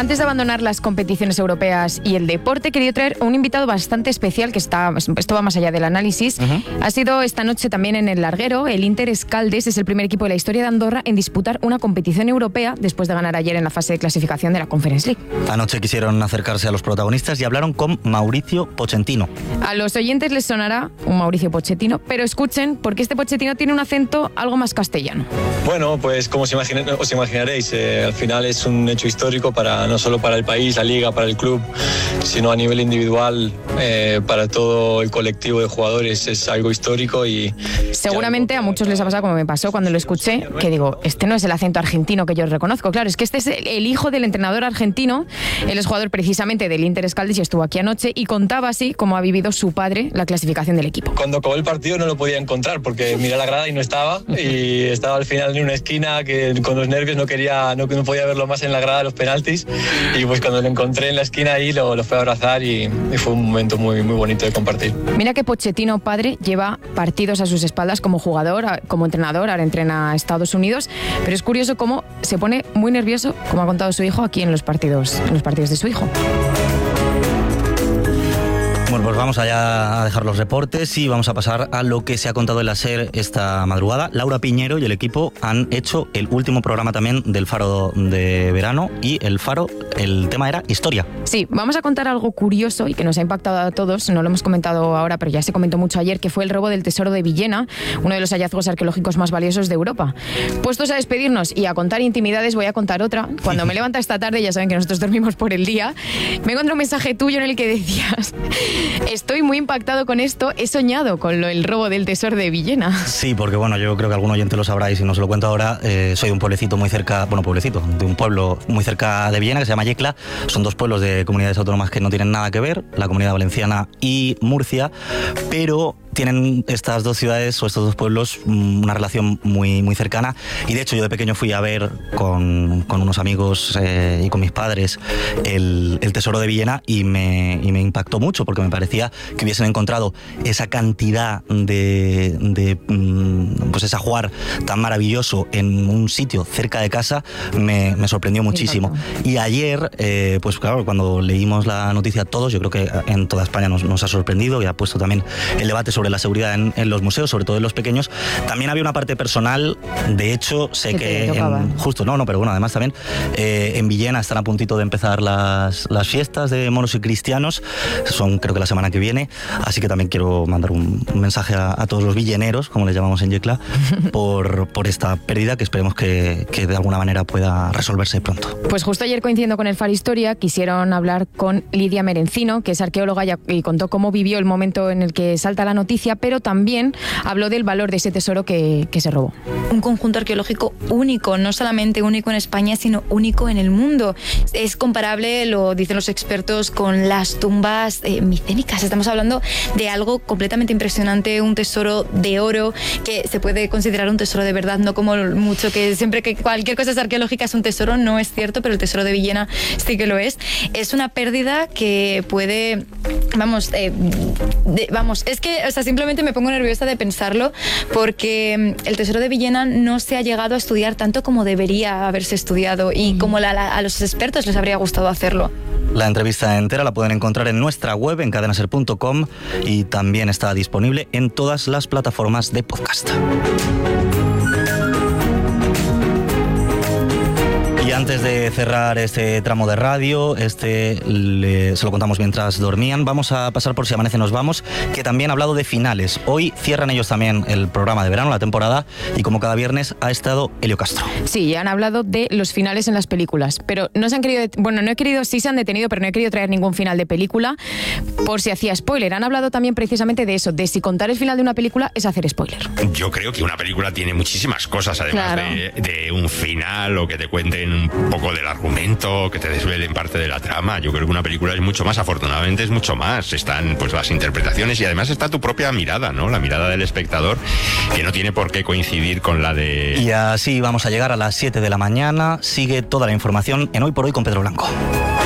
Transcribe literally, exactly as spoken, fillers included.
antes de abandonar las competiciones europeas y el deporte, he querido traer un invitado bastante especial que está, esto va más allá del análisis. Uh-huh. Ha sido esta noche también en el larguero. El Inter Escaldes es el primer equipo de la historia de Andorra en disputar una competición europea después de ganar ayer en la fase de clasificación de la Conference League. Anoche quisieron acercarse a los protagonistas y hablaron con Mauricio Pochettino. A los oyentes les sonará un Mauricio Pochettino, pero escuchen, porque este Pochettino tiene un acento algo más castellano. Bueno, pues como os, imagine, os imaginaréis, eh, al final es un hecho histórico para no solo para el país, la liga, para el club, sino a nivel individual, eh, para todo el colectivo de jugadores es algo histórico y... Seguramente a muchos les ha pasado como me pasó cuando lo escuché, que digo, este no es el acento argentino que yo reconozco. Claro, es que este es el hijo del entrenador argentino, él es jugador precisamente del Inter Escaldes y estuvo aquí anoche y contaba así cómo ha vivido su padre la clasificación del equipo. Cuando acabó el partido no lo podía encontrar porque miré la grada y no estaba, y estaba al final en una esquina que con los nervios no quería, no, no podía verlo más en la grada de los penaltis, y pues cuando lo encontré en la esquina ahí lo, lo fui a abrazar y, y fue un momento muy, muy bonito de compartir. Mira que Pochettino padre lleva partidos a sus espaldas como jugador, como entrenador, ahora entrena a Estados Unidos, pero es curioso cómo se pone muy nervioso, como ha contado su hijo, aquí en los partidos, en los partidos de su hijo. Bueno, pues vamos allá a dejar los reportes y vamos a pasar a lo que se ha contado en la SER esta madrugada. Laura Piñero y el equipo han hecho el último programa también del Faro de verano, y el Faro, el tema era historia. Sí, vamos a contar algo curioso y que nos ha impactado a todos, no lo hemos comentado ahora, pero ya se comentó mucho ayer, que fue el robo del tesoro de Villena, uno de los hallazgos arqueológicos más valiosos de Europa. Puestos a despedirnos y a contar intimidades, voy a contar otra. Cuando me levanta esta tarde, ya saben que nosotros dormimos por el día, me encontré un mensaje tuyo en el que decías: estoy muy impactado con esto, he soñado con lo, el robo del tesoro de Villena. Sí, porque bueno, yo creo que algún oyente lo sabrá y si no se lo cuento ahora, eh, soy de un pueblecito muy cerca, bueno, pueblecito, de un pueblo muy cerca de Villena que se llama Yecla. Son dos pueblos de comunidades autónomas que no tienen nada que ver, la Comunidad Valenciana y Murcia, pero tienen estas dos ciudades o estos dos pueblos una relación muy, muy cercana, y de hecho yo de pequeño fui a ver con, con unos amigos eh, y con mis padres el, el tesoro de Villena y me, y me impactó mucho porque me parecía que hubiesen encontrado esa cantidad de, de pues ese ajuar tan maravilloso en un sitio cerca de casa. Me, me sorprendió muchísimo. Y ayer, eh, pues claro, cuando leímos la noticia todos, yo creo que en toda España nos, nos ha sorprendido y ha puesto también el debate sobre la seguridad en, en los museos, sobre todo en los pequeños. También había una parte personal, de hecho sé que en, justo, no, no, pero bueno, además también eh, en Villena están a puntito de empezar las, las fiestas de moros y cristianos, son creo que la semana que viene, así que también quiero mandar un, un mensaje a, a todos los villeneros, como les llamamos en Yecla, por, por esta pérdida que esperemos que, que de alguna manera pueda resolverse pronto. Pues justo ayer, coincidiendo con el Faro Historia, quisieron hablar con Lidia Merencino, que es arqueóloga y, y contó cómo vivió el momento en el que salta la noticia, pero también habló del valor de ese tesoro que, que se robó. Un conjunto arqueológico único, no solamente único en España, sino único en el mundo. Es comparable, lo dicen los expertos, con las tumbas eh, micénicas. Estamos hablando de algo completamente impresionante, un tesoro de oro que se puede considerar un tesoro de verdad, no como mucho que siempre que cualquier cosa es arqueológica es un tesoro, no es cierto, pero el tesoro de Villena sí que lo es. Es una pérdida que puede, vamos, eh, de, vamos, es que, o sea, simplemente me pongo nerviosa de pensarlo porque el tesoro de Villena no se ha llegado a estudiar tanto como debería haberse estudiado y como la, la, a los expertos les habría gustado hacerlo. La entrevista entera la pueden encontrar en nuestra web, en cadenaser punto com, y también está disponible en todas las plataformas de podcast. Y antes de cerrar este tramo de radio, este le, se lo contamos mientras dormían, vamos a pasar por Si Amanece Nos Vamos, que también ha hablado de finales. Hoy cierran ellos también el programa de verano, la temporada, y como cada viernes ha estado Elio Castro. Sí, han hablado de los finales en las películas, pero no se han querido, bueno, no he querido, sí se han detenido, pero no he querido traer ningún final de película por si hacía spoiler. Han hablado también precisamente de eso, de si contar el final de una película es hacer spoiler. Yo creo que una película tiene muchísimas cosas, además claro. de, de un final o que te cuenten un poco del argumento, que te desvelen parte de la trama. Yo creo que una película es mucho más, afortunadamente es mucho más. Están pues las interpretaciones y además está tu propia mirada, ¿no? La mirada del espectador, que no tiene por qué coincidir con la de... Y así vamos a llegar a las siete de la mañana. Sigue toda la información en Hoy por Hoy con Pedro Blanco.